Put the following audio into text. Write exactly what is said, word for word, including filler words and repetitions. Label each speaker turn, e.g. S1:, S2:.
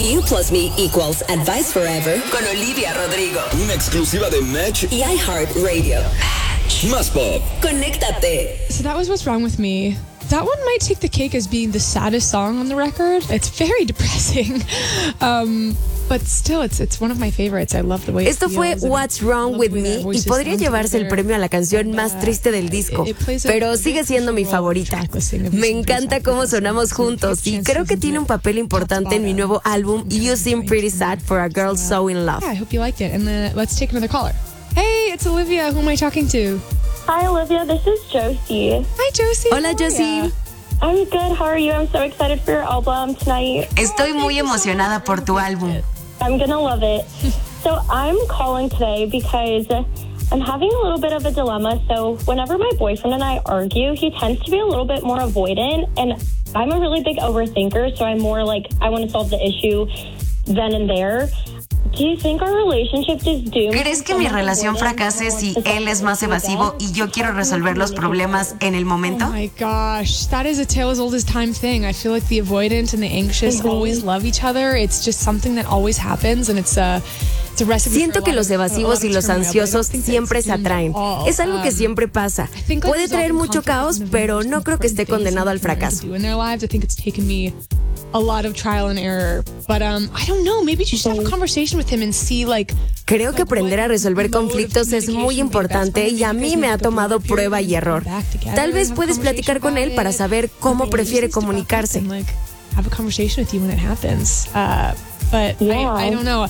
S1: You plus me equals advice forever con Olivia Rodrigo.
S2: Una exclusiva de Match
S1: y iHeartRadio.
S2: Más Pop.
S1: Conéctate.
S3: So that was What's Wrong With Me. That one might take the cake as being the saddest song on the record. It's very depressing. Um, but still, it's it's one of my favorites. I love the way
S4: Esto fue What's Wrong With Me y podría llevarse el premio a la canción más triste del disco, pero sigue siendo mi favorita. Me encanta cómo sonamos juntos y creo que tiene un papel importante en mi nuevo álbum You Seem Pretty Sad for a Girl So In Love.
S3: Yeah, I hope you liked it. And then let's take another caller. Hey, it's Olivia. Who am I talking to?
S5: Hi, Olivia. This is Josie.
S3: Hi, Josie.
S4: Hola, Josie.
S5: I'm good. How are you? I'm so excited for your album tonight.
S4: Estoy muy emocionada por tu álbum.
S5: I'm gonna love it. So I'm calling today because I'm having a little bit of a dilemma. So whenever my boyfriend and I argue, he tends to be a little bit more avoidant, and I'm a really big overthinker, so I'm more like, I want to solve the issue then and there. Do you think our relationship is doomed?
S4: ¿Crees que mi relación fracase si él es más evasivo y yo quiero resolver los problemas en el momento?
S3: Oh my gosh, that is a tale as old as time thing. I feel like the avoidant and the anxious mm-hmm. always love each other. It's just something that always happens, and it's a it's a recipe.
S4: Siento que los evasivos y los ansiosos siempre se atraen. Es algo que siempre pasa. Puede traer mucho caos, pero no creo que esté condenado al fracaso.
S3: A lot of trial and error, but um, I don't know. Maybe you should have a conversation with him and see like.
S4: Creo que aprender a resolver conflictos es muy importante y a mí me ha tomado prueba y error. Tal vez puedes platicar con él para saber cómo prefiere comunicarse.
S3: Have a conversation with you when it happens. Uh, but I, I don't know.